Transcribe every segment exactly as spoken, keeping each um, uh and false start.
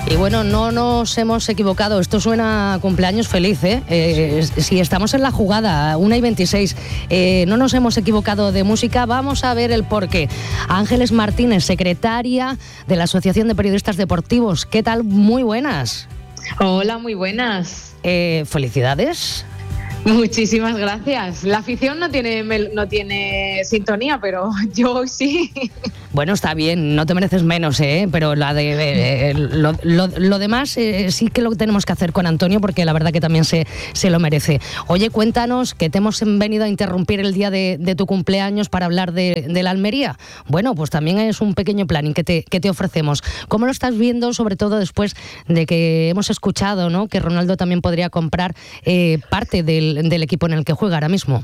Y bueno, no nos hemos equivocado, esto suena a cumpleaños feliz, ¿eh? eh si estamos en la jugada, una y veintiséis, eh, no nos hemos equivocado de música, vamos a ver el porqué. Ángeles Martínez, secretaria de la Asociación de Periodistas Deportivos, ¿qué tal? Muy buenas. Hola, muy buenas. Eh, felicidades. Muchísimas gracias. La afición no tiene no tiene sintonía, pero yo hoy sí. Bueno, está bien, no te mereces menos, ¿eh? Pero la de, eh, lo, lo, lo demás eh, sí que lo tenemos que hacer con Antonio, porque la verdad que también se, se lo merece. Oye, cuéntanos, que te hemos venido a interrumpir el día de, de tu cumpleaños para hablar de, de la Almería. Bueno, pues también es un pequeño planning que te, que te ofrecemos. ¿Cómo lo estás viendo, sobre todo después de que hemos escuchado, ¿no?, que Ronaldo también podría comprar eh, parte del, del equipo en el que juega ahora mismo?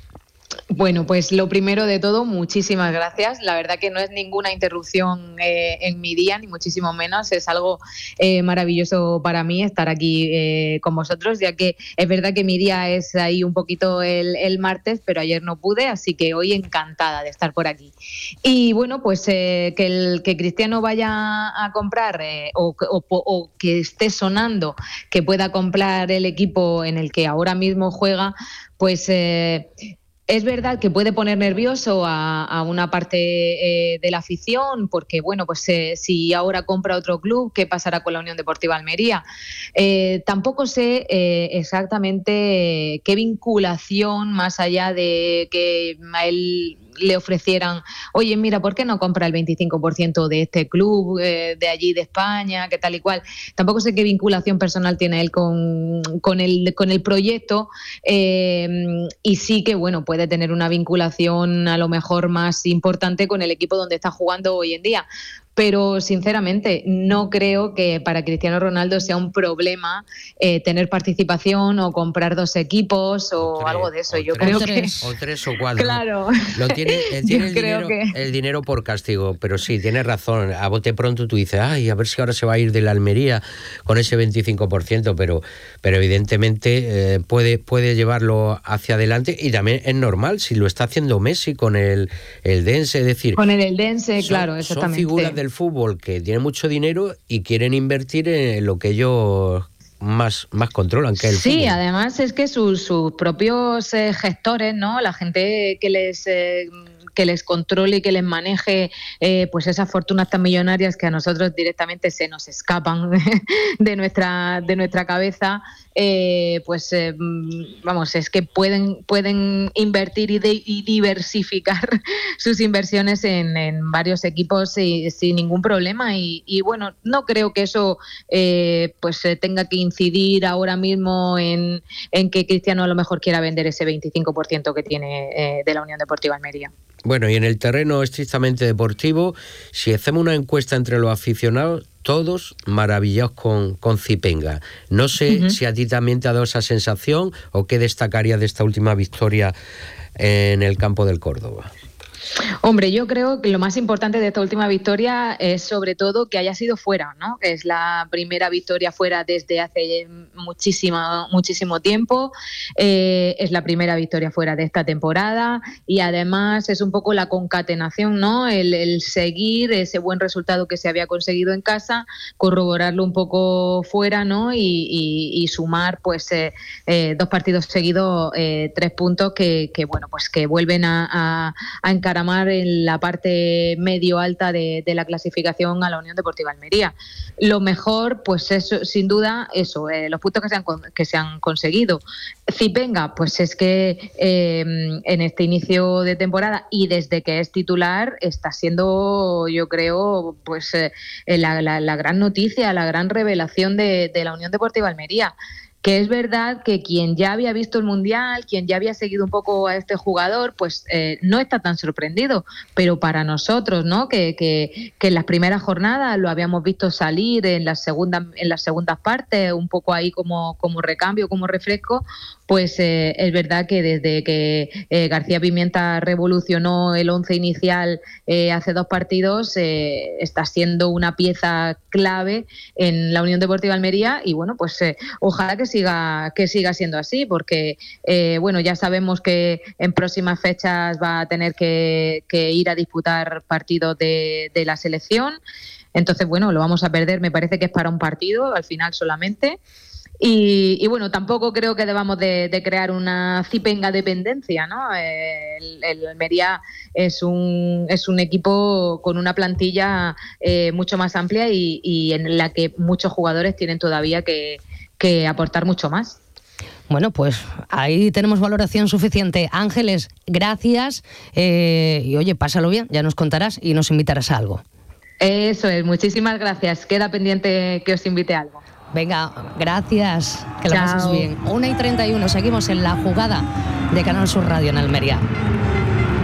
Bueno, pues lo primero de todo, muchísimas gracias. La verdad que no es ninguna interrupción eh, en mi día, ni muchísimo menos. Es algo eh, maravilloso para mí estar aquí eh, con vosotros, ya que es verdad que mi día es ahí un poquito el, el martes, pero ayer no pude, así que hoy encantada de estar por aquí. Y bueno, pues eh, que, el, que Cristiano vaya a comprar eh, o, o, o que esté sonando que pueda comprar el equipo en el que ahora mismo juega, pues... Eh, Es verdad que puede poner nervioso a, a una parte eh, de la afición, porque bueno, pues eh, si ahora compra otro club, ¿qué pasará con la Unión Deportiva Almería? Eh, tampoco sé eh, exactamente qué vinculación, más allá de que a él le ofrecieran, oye, mira, ¿por qué no compra el veinticinco por ciento de este club, eh, de allí, de España, que tal y cual? Tampoco sé qué vinculación personal tiene él con, con, el, con el proyecto, eh, y sí que, bueno, puede tener una vinculación a lo mejor más importante con el equipo donde está jugando hoy en día. Pero sinceramente no creo que para Cristiano Ronaldo sea un problema eh, tener participación o comprar dos equipos o, o tres, algo de eso. Yo tres, creo tres. que o tres o cuatro. Claro. Lo tiene, tiene el, creo dinero, que... el dinero por castigo, pero sí, tienes razón. A bote pronto tú dices, ay, a ver si ahora se va a ir de la Almería con ese veinticinco por ciento, pero, pero evidentemente eh, puede, puede llevarlo hacia adelante, y también es normal si lo está haciendo Messi con el, el Dense, es decir... Con el Eldense, son, claro, exactamente. Son figuras del fútbol que tienen mucho dinero y quieren invertir en lo que ellos más, más controlan, que es el sí, fútbol. Además es que sus, sus propios eh, gestores, ¿no?, la gente que les... Eh, que les controle y que les maneje eh, pues esas fortunas tan millonarias que a nosotros directamente se nos escapan de nuestra de nuestra cabeza, eh, pues eh, vamos, es que pueden pueden invertir y, de, y diversificar sus inversiones en, en varios equipos y, sin ningún problema, y, y bueno, no creo que eso eh, pues tenga que incidir ahora mismo en, en que Cristiano a lo mejor quiera vender ese veinticinco por ciento que tiene eh, de la Unión Deportiva Almería. Bueno, y en el terreno estrictamente deportivo, si hacemos una encuesta entre los aficionados, todos maravillados con, con Zipenga. No sé uh-huh. si a ti también te ha dado esa sensación o qué destacarías de esta última victoria en el campo del Córdoba. Hombre, yo creo que lo más importante de esta última victoria es sobre todo que haya sido fuera, ¿no? Es la primera victoria fuera desde hace muchísimo, muchísimo tiempo, eh, es la primera victoria fuera de esta temporada, y además es un poco la concatenación, ¿no? El, el seguir ese buen resultado que se había conseguido en casa, corroborarlo un poco fuera, ¿no? Y, y, y sumar pues eh, eh, dos partidos seguidos, eh, tres puntos que, que bueno, pues que vuelven a, a, a encaramar en la parte medio alta de, de la clasificación a la Unión Deportiva Almería. Lo mejor, pues es sin duda eso, eh, los puntos que se han, que se han conseguido. Zipenga, pues es que eh, en este inicio de temporada y desde que es titular está siendo, yo creo, pues eh, la, la, la gran noticia, la gran revelación de, de la Unión Deportiva Almería. Que es verdad que quien ya había visto el Mundial, quien ya había seguido un poco a este jugador, pues eh, no está tan sorprendido. Pero para nosotros, ¿no?, que, que, que en las primeras jornadas lo habíamos visto salir en las segundas, en las segundas partes, un poco ahí como, como recambio, como refresco, pues eh, es verdad que desde que eh, García Pimienta revolucionó el once inicial eh, hace dos partidos, eh, está siendo una pieza clave en la Unión Deportiva Almería, y bueno, pues eh, ojalá que siga que siga siendo así, porque eh, bueno, ya sabemos que en próximas fechas va a tener que, que ir a disputar partidos de, de la selección. Entonces, bueno, lo vamos a perder, me parece que es para un partido, al final solamente. Y, y bueno, tampoco creo que debamos de, de crear una cipenga dependencia, ¿no? El, el Almería es un, es un equipo con una plantilla eh, mucho más amplia y, y en la que muchos jugadores tienen todavía que, que aportar mucho más. Bueno, pues ahí tenemos valoración suficiente. Ángeles, gracias. Eh, y oye, pásalo bien, ya nos contarás y nos invitarás a algo. Eso es, muchísimas gracias. Queda pendiente que os invite a algo. Venga, gracias, que lo Chao. pases bien. una y treinta y uno, seguimos en La Jugada de Canal Sur Radio en Almería.